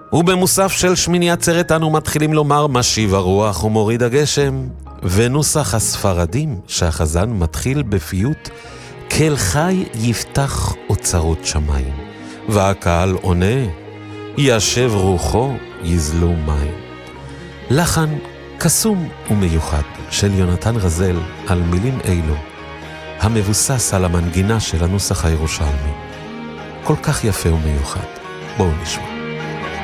ובמוסף של שמיני עצרת אנו מתחילים לומר משיב הרוח ומוריד הגשם, ונוסח הספרדים שהחזן מתחיל בפיוט כל חי יפתח אוצרות שמיים, והקהל עונה ישב רוחו יזלו מים. לחן קסום ומיוחד של יונתן רזל על מילים אלו, המבוסס על המנגינה של הנוסח הירושלמי. כל כך יפה ומיוחד. בואו נשמע.